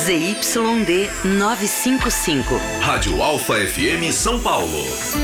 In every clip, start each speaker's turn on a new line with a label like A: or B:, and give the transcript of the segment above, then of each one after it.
A: ZYD 955.
B: Rádio Alfa FM São Paulo.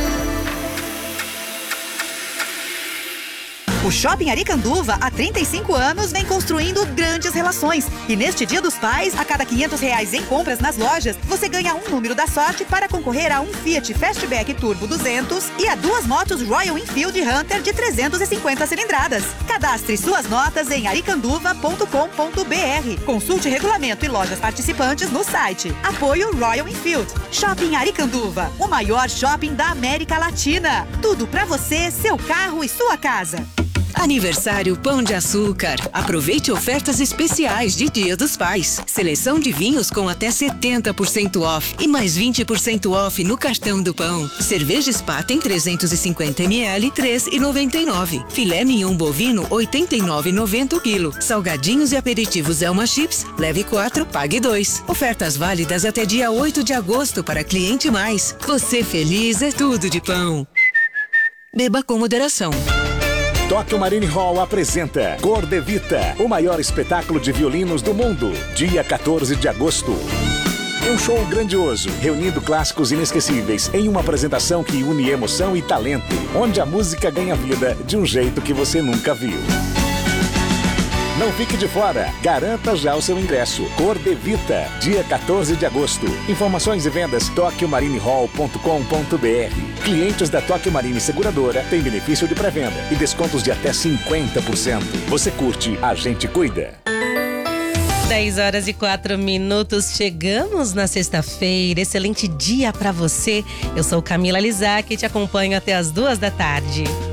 C: O Shopping Aricanduva, há 35 anos, vem construindo grandes relações. E neste Dia dos Pais, a cada R$500 em compras nas lojas, você ganha um número da sorte para concorrer a um Fiat Fastback Turbo 200 e a 2 motos Royal Enfield Hunter de 350 cilindradas. Cadastre suas notas em aricanduva.com.br. Consulte regulamento e lojas participantes no site. Apoio Royal Enfield. Shopping Aricanduva, o maior shopping da América Latina. Tudo para você, seu carro e sua casa.
D: Aniversário Pão de Açúcar. Aproveite ofertas especiais de Dia dos Pais. Seleção de vinhos com até 70% off e mais 20% off no cartão do pão. Cerveja Spaten 350 ml, R$ 3,99. Filé mignon bovino, 89,90 o quilo. Salgadinhos e aperitivos Elma Chips, leve 4, pague 2. Ofertas válidas até dia 8 de agosto para Cliente Mais. Você feliz é tudo de pão. Beba com moderação.
E: Tóquio Marine Hall apresenta Cor de Vita, o maior espetáculo de violinos do mundo, dia 14 de agosto. Um show grandioso, reunindo clássicos inesquecíveis em uma apresentação que une emoção e talento, onde a música ganha vida de um jeito que você nunca viu. Não fique de fora, garanta já o seu ingresso. Cor de Vita, dia 14 de agosto. Informações e vendas tokyomarinehall.com.br. Clientes da Tóquio Marine Seguradora têm benefício de pré-venda e descontos de até 50%. Você curte, a gente cuida.
F: 10h04. Chegamos na sexta-feira. Excelente dia para você. Eu sou Camila Lizac e te acompanho até as 2 da tarde.